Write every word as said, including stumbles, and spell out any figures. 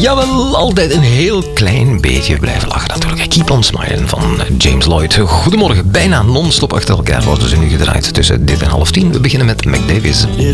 Jawel, altijd een heel klein beetje blijven lachen natuurlijk. Keep on smiling van James Lloyd. Goedemorgen, bijna non-stop achter elkaar worden ze nu gedraaid tussen dit en half tien. We beginnen met Mac Davis.